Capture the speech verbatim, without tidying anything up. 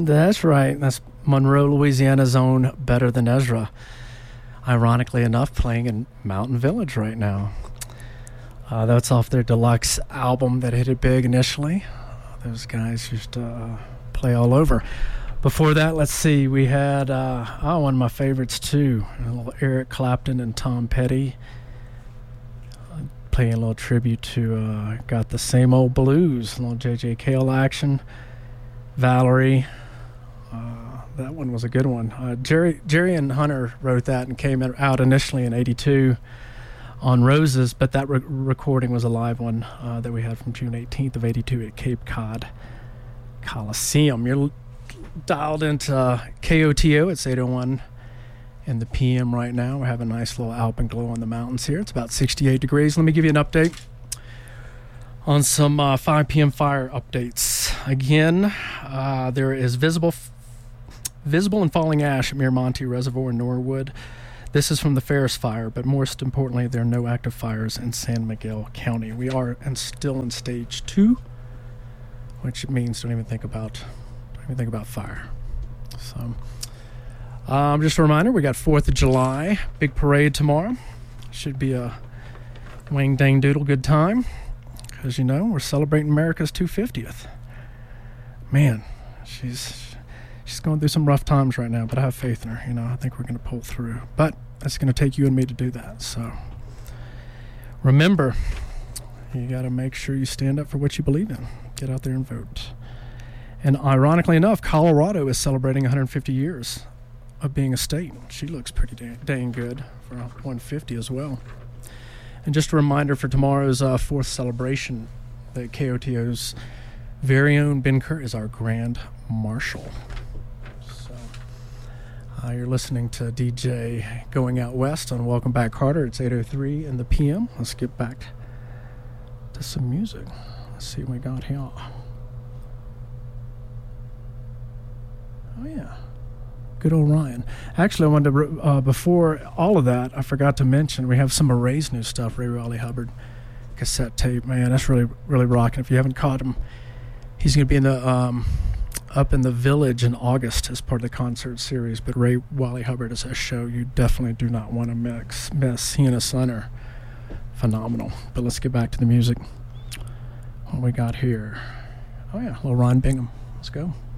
That's right. That's Monroe, Louisiana's own Better Than Ezra. Ironically enough, playing in Mountain Village right now. Uh, that's off their deluxe album that hit it big initially. Those guys used to uh, play all over. Before that, let's see, we had uh, oh, one of my favorites too, a little Eric Clapton and Tom Petty. Uh, playing a little tribute to uh, Got the Same Old Blues, a little J J Cale action. Valerie, uh, that one was a good one. Uh, Jerry, Jerry and Hunter wrote that and came out initially in eighty-two on Roses, but that re- recording was a live one uh, that we had from June eighteenth of eighty-two at Cape Cod Coliseum. You're l- dialed into uh, K O T O. It's eight oh one in the P M right now. We're having a nice little alpenglow in the mountains here. It's about sixty-eight degrees. Let me give you an update on some uh, five p.m. fire updates. Again, uh, there is visible f- visible and falling ash at Miramonte Reservoir in Norwood. This is from the Ferris fire, but most importantly, there are no active fires in San Miguel County. We are and still in stage two, which means don't even think about don't even think about fire. So, um, just a reminder, we got fourth of July, big parade tomorrow. Should be a wang dang doodle good time. As you know, we're celebrating America's two hundred fiftieth. Man, she's she's going through some rough times right now, but I have faith in her. You know, I think we're going to pull through. But it's going to take you and me to do that. So remember, you got to make sure you stand up for what you believe in. Get out there and vote. And ironically enough, Colorado is celebrating one hundred fifty years of being a state. She looks pretty dang, dang good for one hundred fifty as well. And just a reminder for tomorrow's uh, fourth celebration that K O T O's very own Ben Kurt is our Grand Marshal. So uh, you're listening to D J Going Out West on Welcome Back Carter. It's eight oh three in the P M. Let's get back to some music. Let's see what we got here. Oh, yeah. Good old Ryan. Actually, I wanted to, uh, before all of that, I forgot to mention we have some of Ray's new stuff, Ray Raleigh Hubbard cassette tape. Man, that's really, really rocking. If you haven't caught him, he's going to be in the um, up in the Village in August as part of the concert series. But Ray Raleigh Hubbard is a show you definitely do not want to mix, miss. He and his son are phenomenal. But let's get back to the music. What we got here? Oh, yeah, little Ron Bingham. Let's go.